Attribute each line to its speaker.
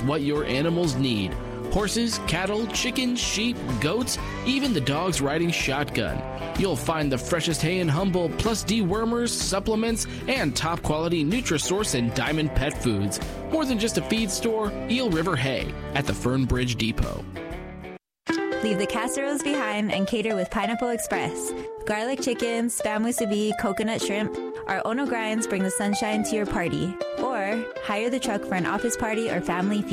Speaker 1: what your animals need. Horses, cattle, chickens, sheep, goats, even the dogs riding shotgun. You'll find the freshest hay in Humble, plus dewormers, supplements, and top-quality Nutrisource and Diamond Pet Foods. More than just a feed store, Eel River Hay at the Fernbridge Depot.
Speaker 2: Leave the casseroles behind and cater with Pineapple Express. Garlic chicken, spam musubi, coconut shrimp. Our Ono grinds bring the sunshine to your party. Or hire the truck for an office party or family feast.